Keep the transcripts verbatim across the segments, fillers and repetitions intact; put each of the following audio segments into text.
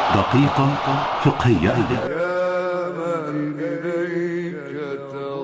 دقيقة فقهية. يا من إليك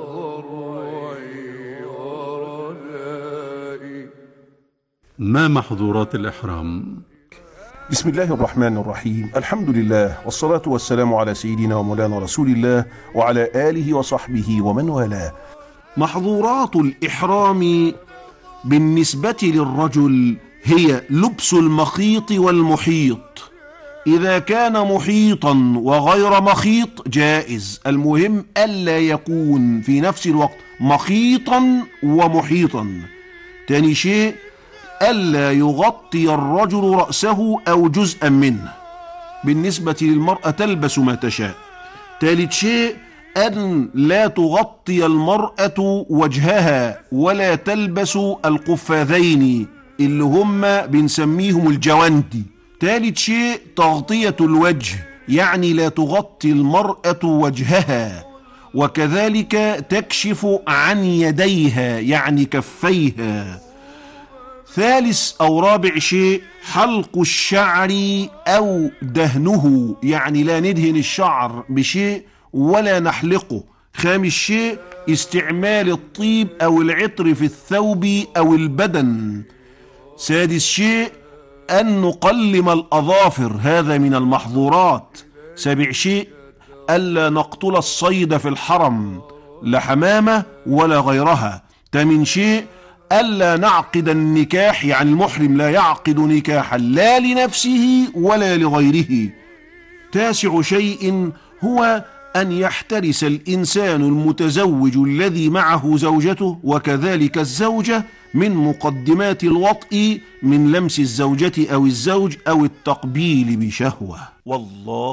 تضرعي ورجائي. ما محظورات الإحرام؟ بسم الله الرحمن الرحيم. الحمد لله والصلاة والسلام على سيدنا ومولانا رسول الله وعلى آله وصحبه ومن والاه. محظورات الإحرام بالنسبة للرجل هي لبس المخيط والمحيط. إذا كان محيطا وغير مخيط جائز، المهم ألا يكون في نفس الوقت مخيطا ومحيطا. تاني شيء ألا يغطي الرجل رأسه أو جزءا منه. بالنسبة للمرأة تلبس ما تشاء. ثالث شيء أن لا تغطي المرأة وجهها ولا تلبس القفاذين اللي هم بنسميهم الجواندي. ثالث شيء تغطية الوجه، يعني لا تغطي المرأة وجهها، وكذلك تكشف عن يديها يعني كفيها. ثالث أو رابع شيء حلق الشعر أو دهنه، يعني لا ندهن الشعر بشيء ولا نحلقه. خامس شيء استعمال الطيب أو العطر في الثوب أو البدن. سادس شيء أن نقلم الأظافر، هذا من المحظورات. سابع شيء ألا نقتل الصيد في الحرم، لا حمامة ولا غيرها. ثامن شيء ألا نعقد النكاح، يعني المحرم لا يعقد نكاحا لا لنفسه ولا لغيره. تاسع شيء هو أن يحترس الإنسان المتزوج الذي معه زوجته وكذلك الزوجة من مقدمات الوطء، من لمس الزوجة أو الزوج أو التقبيل بشهوة. والله